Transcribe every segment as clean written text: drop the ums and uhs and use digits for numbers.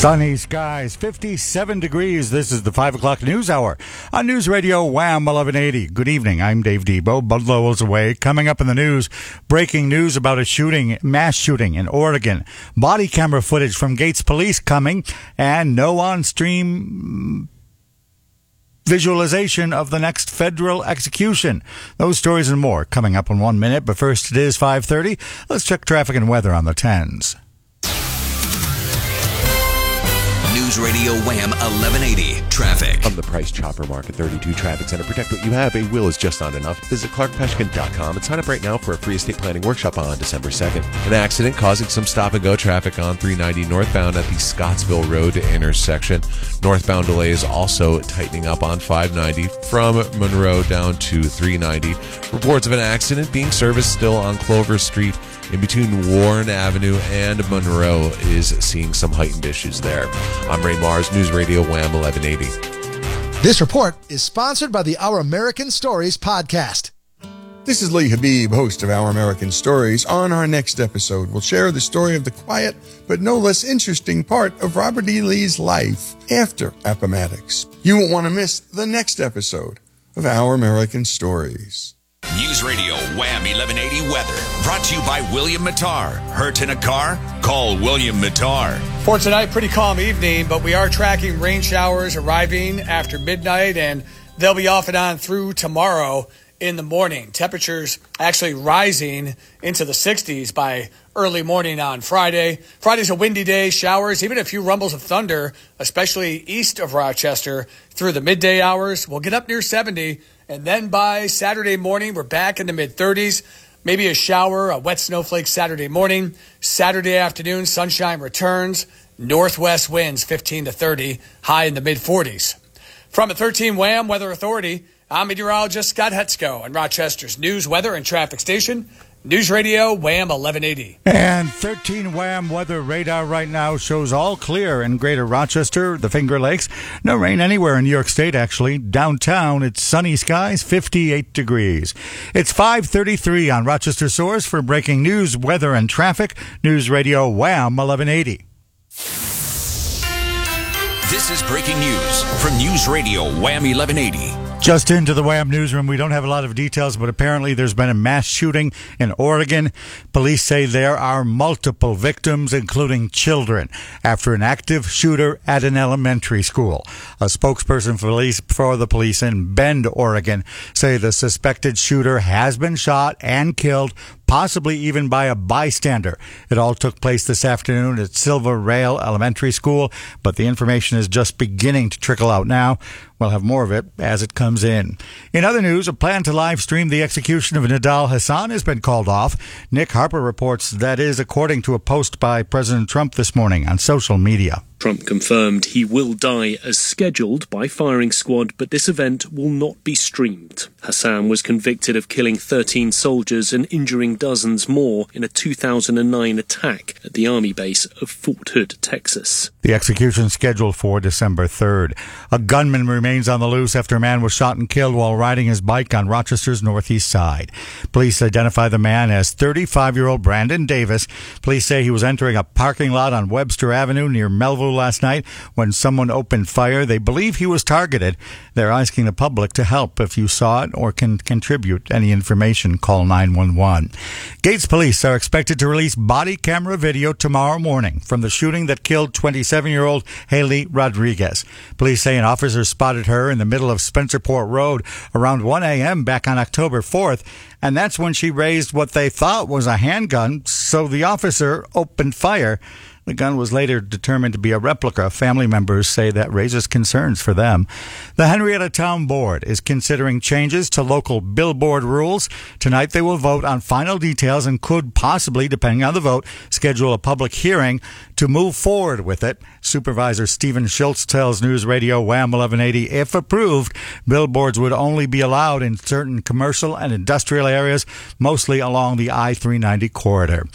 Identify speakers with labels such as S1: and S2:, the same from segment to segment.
S1: Sunny skies, 57 degrees. This is the 5 o'clock news hour on News Radio Wham 1180. Good evening. I'm Dave Debo. Bud Lowell's away. Coming up in the news, breaking news about a mass shooting in Oregon. Body camera footage from Gates Police coming, and no on-stream visualization of the next federal execution. Those stories and more coming up in 1 minute. But first, it is 5:30. Let's check traffic and weather on the 10s.
S2: News Radio Wham 1180 traffic.
S3: From the Price Chopper Market 32 Traffic Center, protect what you have. A will is just not enough. Visit ClarkPeshkin.com and sign up right now for a free estate planning workshop on December 2nd. An accident causing some stop-and-go traffic on 390 northbound at the Scottsville Road intersection. Northbound delays also tightening up on 590 from Monroe down to 390. Reports of an accident being serviced still on Clover Street in between Warren Avenue and Monroe is seeing some heightened issues there. I'm Ray Mars, News Radio Wham 1180.
S4: This report is sponsored by the Our American Stories podcast.
S5: This is Lee Habib, host of Our American Stories. On our next episode, we'll share the story of the quiet but no less interesting part of Robert E. Lee's life after Appomattox. You won't want to miss the next episode of Our American Stories.
S2: News Radio Wham 1180 weather brought to you by William Mattar. Hurt in a car? Call William Mattar.
S6: For tonight, pretty calm evening, but we are tracking rain showers arriving after midnight, and they'll be off and on through tomorrow in the morning. Temperatures actually rising into the 60s by early morning on Friday. Friday's a windy day, showers, even a few rumbles of thunder, especially east of Rochester through the midday hours. We'll get up near 70, and then by Saturday morning, we're back in the mid-30s. Maybe a shower, a wet snowflake Saturday morning. Saturday afternoon, sunshine returns. Northwest winds 15 to 30, high in the mid-40s. From a 13 Wham Weather Authority, I'm meteorologist Scott Hetzko in Rochester's news, weather, and traffic station, News Radio Wham 1180.
S1: And 13 Wham weather radar right now shows all clear in Greater Rochester, the Finger Lakes. No rain anywhere in New York State, actually. Downtown, it's sunny skies, 58 degrees. It's 5:33 on Rochester Source for breaking news, weather, and traffic. News Radio Wham 1180.
S2: This is breaking news from News Radio Wham 1180.
S1: Just into the Wham newsroom. We don't have a lot of details, but apparently there's been a mass shooting in Oregon. Police say there are multiple victims, including children, after an active shooter at an elementary school. A spokesperson for the police in Bend, Oregon, say the suspected shooter has been shot and killed, possibly even by a bystander. It all took place this afternoon at Silver Rail Elementary School, but the information is just beginning to trickle out now. We'll have more of it as it comes in. In other news, a plan to live stream the execution of Nidal Hasan has been called off. Nick Harper reports that is according to a post by President Trump this morning on social media.
S7: Trump confirmed he will die as scheduled by firing squad, but this event will not be streamed. Hassan was convicted of killing 13 soldiers and injuring dozens more in a 2009 attack at the Army base of Fort Hood, Texas.
S1: The execution scheduled for December 3rd. A gunman remains on the loose after a man was shot and killed while riding his bike on Rochester's northeast side. Police identify the man as 35-year-old Brandon Davis. Police say he was entering a parking lot on Webster Avenue near Melville last night when someone opened fire. They believe he was targeted. They're asking the public to help. If you saw it or can contribute any information, call 911. Gates Police are expected to release body camera video tomorrow morning from the shooting that killed 27-year-old Haley Rodriguez. Police say an officer spotted her in the middle of Spencerport Road around 1 a.m. back on October 4th, and that's when she raised what they thought was a handgun, so the officer opened fire. The gun was later determined to be a replica. Family members say that raises concerns for them. The Henrietta Town Board is considering changes to local billboard rules. Tonight they will vote on final details and could possibly, depending on the vote, schedule a public hearing to move forward with it. Supervisor Stephen Schultz tells News Radio Wham 1180, if approved, billboards would only be allowed in certain commercial and industrial areas, mostly along the I-390 corridor.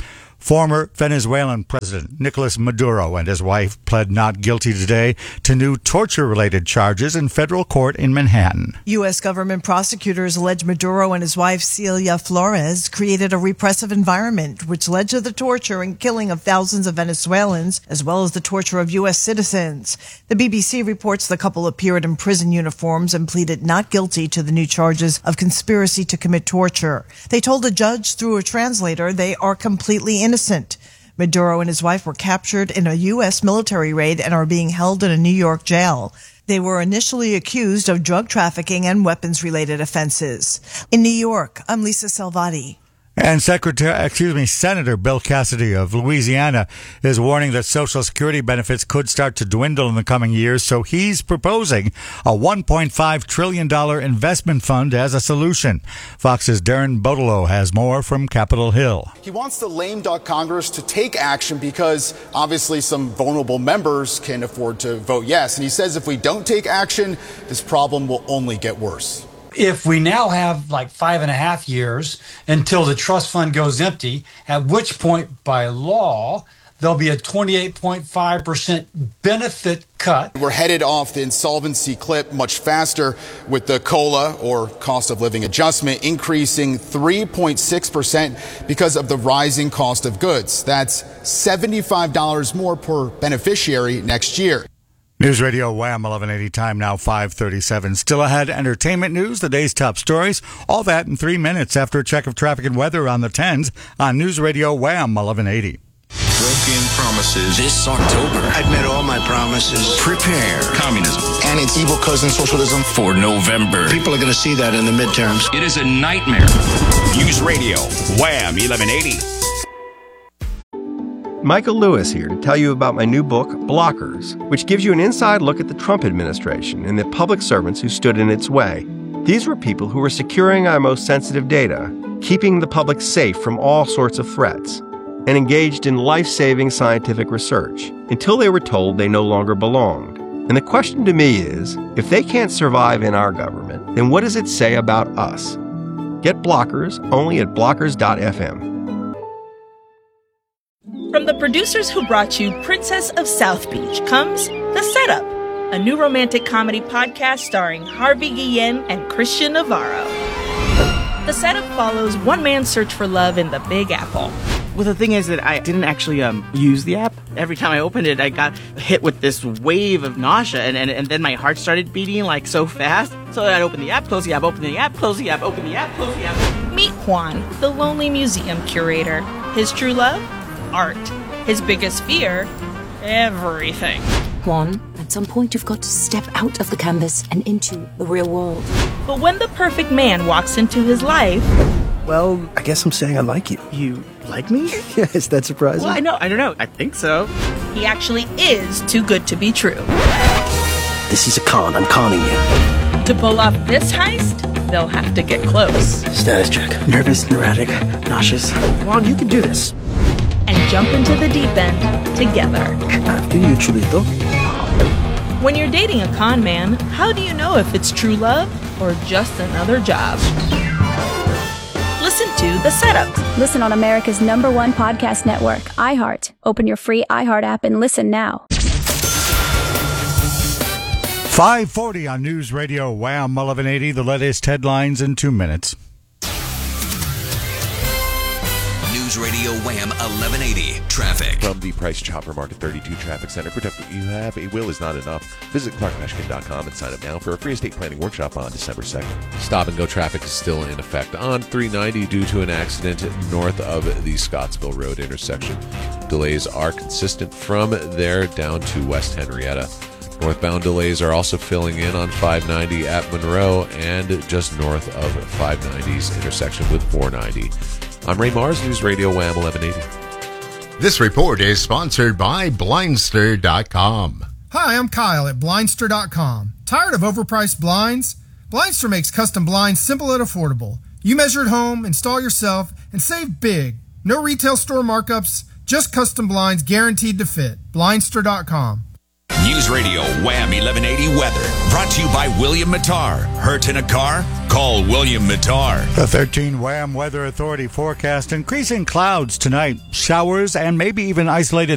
S1: Former Venezuelan President Nicolas Maduro and his wife pled not guilty today to new torture-related charges in federal court in Manhattan.
S8: U.S. government prosecutors allege Maduro and his wife Celia Flores created a repressive environment which led to the torture and killing of thousands of Venezuelans, as well as the torture of U.S. citizens. The BBC reports the couple appeared in prison uniforms and pleaded not guilty to the new charges of conspiracy to commit torture. They told a judge through a translator they are completely innocent. Maduro and his wife were captured in a U.S. military raid and are being held in a New York jail. They were initially accused of drug trafficking and weapons-related offenses. In New York, I'm Lisa Salvati.
S1: And Senator Bill Cassidy of Louisiana is warning that Social Security benefits could start to dwindle in the coming years, so he's proposing a $1.5 trillion investment fund as a solution. Fox's Darren Bodelow has more from Capitol Hill.
S9: He wants the lame duck Congress to take action because obviously some vulnerable members can afford to vote yes. And he says if we don't take action, this problem will only get worse.
S10: If we now have like 5.5 years until the trust fund goes empty, at which point by law, there'll be a 28.5% benefit cut.
S9: We're headed off the insolvency clip much faster with the COLA, or cost of living adjustment, increasing 3.6% because of the rising cost of goods. That's $75 more per beneficiary next year.
S1: News Radio Wham 1180, time now 5:37. Still ahead, entertainment news, the day's top stories, all that in 3 minutes after a check of traffic and weather on the 10s on News Radio Wham 1180.
S2: Broken promises this October.
S11: I've met all my promises.
S2: Prepare. Communism.
S11: And its evil cousin, socialism.
S2: For November.
S11: People are going to see that in the midterms.
S2: It is a nightmare. News Radio Wham 1180.
S12: Michael Lewis here to tell you about my new book, Blockers, which gives you an inside look at the Trump administration and the public servants who stood in its way. These were people who were securing our most sensitive data, keeping the public safe from all sorts of threats, and engaged in life-saving scientific research until they were told they no longer belonged. And the question to me is, if they can't survive in our government, then what does it say about us? Get Blockers only at blockers.fm.
S13: From the producers who brought you Princess of South Beach comes The Setup, a new romantic comedy podcast starring Harvey Guillen and Christian Navarro. The Setup follows one man's search for love in the Big Apple.
S14: Well, the thing is that I didn't actually use the app. Every time I opened it, I got hit with this wave of nausea, and then my heart started beating like so fast. So I'd open the app, close the app, open the app, close the app, open the app, close the app.
S13: Meet Juan, the lonely museum curator. His true love? Art. His biggest fear? Everything.
S15: Juan, at some point you've got to step out of the canvas and into the real world.
S13: But when the perfect man walks into his life...
S16: Well, I guess I'm saying I like you.
S14: You like me?
S16: Yeah, is that surprising?
S14: Well, I don't know. I think so.
S13: He actually is too good to be true.
S16: This is a con. I'm conning you.
S13: To pull off this heist, they'll have to get close.
S16: Status check. Nervous, neurotic, nauseous. Juan, you can do this.
S13: And jump into the deep end together.
S16: After you, Chulito.
S13: When you're dating a con man, how do you know if it's true love or just another job? Listen to The Setup.
S17: Listen on America's #1 podcast network, iHeart. Open your free iHeart app and listen now.
S1: 5:40 on News Radio Wham 1180, the latest headlines in 2 minutes.
S2: News Radio Wham 1180 traffic.
S3: From the Price Chopper Market 32 Traffic Center, protect what you have. A will is not enough. Visit clarkpashkin.com and sign up now for a free estate planning workshop on December 2nd. Stop-and-go traffic is still in effect on 390 due to an accident north of the Scottsville Road intersection. Delays are consistent from there down to West Henrietta. Northbound delays are also filling in on 590 at Monroe and just north of 590's intersection with 490. I'm Ray Mars, News Radio Wham 1180.
S18: This report is sponsored by Blindster.com.
S19: Hi, I'm Kyle at Blindster.com. Tired of overpriced blinds? Blindster makes custom blinds simple and affordable. You measure at home, install yourself, and save big. No retail store markups, just custom blinds guaranteed to fit. Blindster.com.
S2: News Radio Wham 1180 weather. Brought to you by William Mattar. Hurt in a car? Call William Mattar.
S1: The 13 Wham Weather Authority forecast increasing clouds tonight. Showers and maybe even isolated